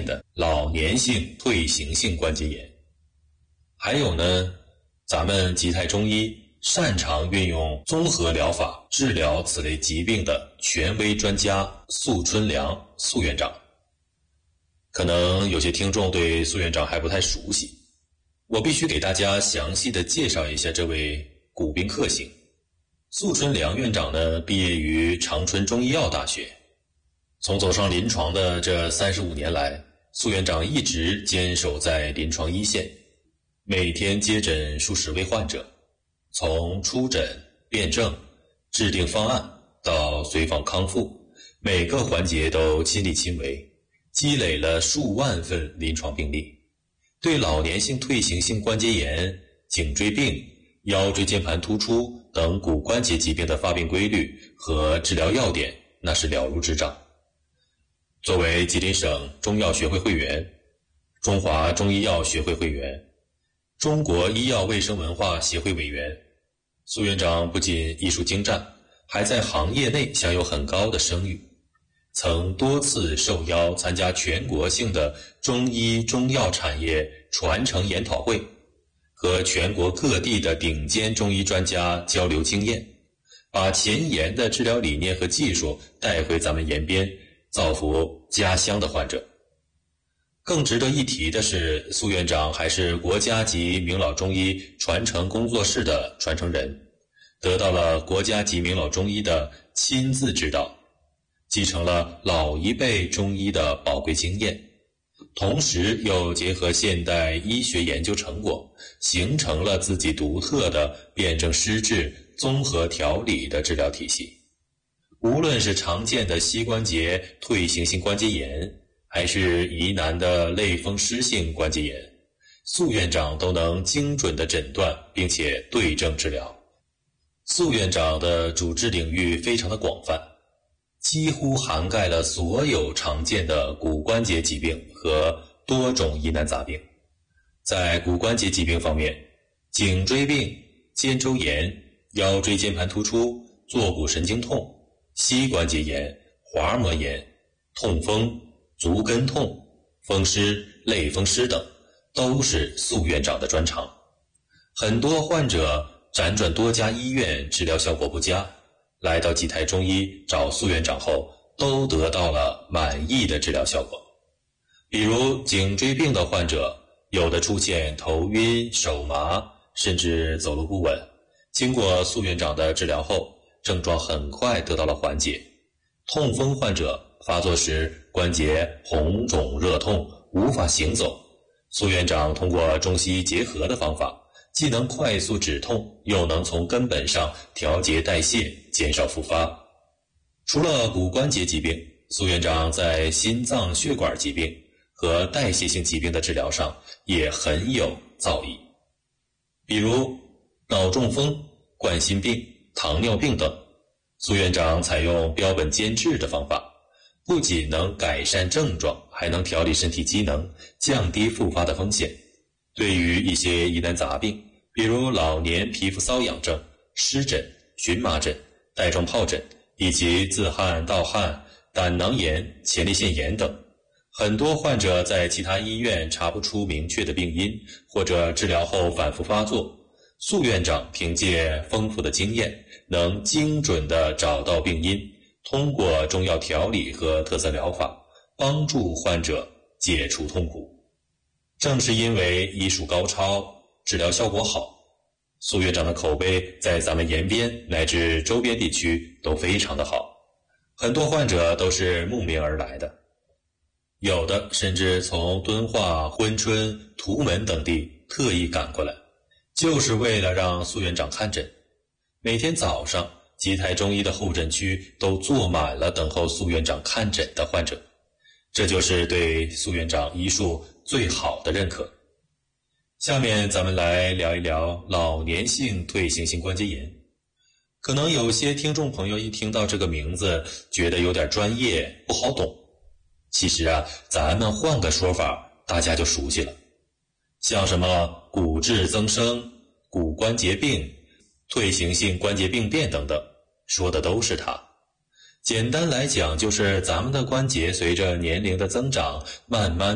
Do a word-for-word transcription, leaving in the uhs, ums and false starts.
的老年性退行性关节炎。还有呢，咱们吉泰中医擅长运用综合疗法治疗此类疾病的权威专家宿春良宿院长。可能有些听众对宿院长还不太熟悉，我必须给大家详细的介绍一下这位古宾克星。宿春良院长呢，毕业于长春中医药大学。从走上临床的这三十五年来，宿院长一直坚守在临床一线，每天接诊数十位患者，从出诊、辩证、制定方案到随访康复，每个环节都亲力亲为，积累了数万份临床病例，对老年性退行性关节炎、颈椎病、腰椎间盘突出等骨关节疾病的发病规律和治疗要点那是了如指掌。作为吉林省中药学会会员、中华中医药学会会员、中国医药卫生文化协会委员，宿院长不仅医术精湛，还在行业内享有很高的声誉，曾多次受邀参加全国性的中医中药产业传承研讨会，和全国各地的顶尖中医专家交流经验，把前沿的治疗理念和技术带回咱们延边，造福家乡的患者。更值得一提的是，宿院长还是国家级名老中医传承工作室的传承人，得到了国家级名老中医的亲自指导，继承了老一辈中医的宝贵经验，同时又结合现代医学研究成果，形成了自己独特的辨证施治、综合调理的治疗体系。无论是常见的膝关节退行性关节炎，还是疑难的类风湿性关节炎，宿院长都能精准地诊断并且对症治疗。宿院长的主治领域非常的广泛，几乎涵盖了所有常见的骨关节疾病和多种疑难杂病。在骨关节疾病方面，颈椎病、肩周炎、腰椎间盘突出、坐骨神经痛、膝关节炎、滑膜炎、痛风、足跟痛、风湿、类风湿等，都是宿院长的专长。很多患者辗转多家医院治疗效果不佳，来到吉泰中医找宿院长后，都得到了满意的治疗效果。比如颈椎病的患者，有的出现头晕、手麻，甚至走路不稳，经过宿院长的治疗后，症状很快得到了缓解。痛风患者发作时关节红肿热痛，无法行走，宿院长通过中西医结合的方法，既能快速止痛，又能从根本上调节代谢，减少复发。除了骨关节疾病，宿院长在心脏血管疾病和代谢性疾病的治疗上也很有造诣。比如脑中风、冠心病、糖尿病等，宿院长采用标本兼治的方法，不仅能改善症状，还能调理身体机能，降低复发的风险。对于一些疑难杂病，比如老年皮肤瘙痒症、湿疹、荨麻疹、带状疱疹，以及自汗、盗汗、胆囊炎、前列腺炎等，很多患者在其他医院查不出明确的病因，或者治疗后反复发作，宿院长凭借丰富的经验，能精准地找到病因，通过中药调理和特色疗法，帮助患者解除痛苦。正是因为医术高超，治疗效果好，宿院长的口碑在咱们延边乃至周边地区都非常的好，很多患者都是慕名而来的，有的甚至从敦化、珲春、图门等地特意赶过来，就是为了让宿院长看诊。每天早上，吉泰中医的候诊区都坐满了等候宿院长看诊的患者，这就是对宿院长医术最好的认可。下面咱们来聊一聊老年性退行性关节炎。可能有些听众朋友一听到这个名字，觉得有点专业，不好懂。其实啊，咱们换个说法，大家就熟悉了。像什么骨质增生、骨关节病、退行性关节病变等等，说的都是它。简单来讲，就是咱们的关节随着年龄的增长，慢慢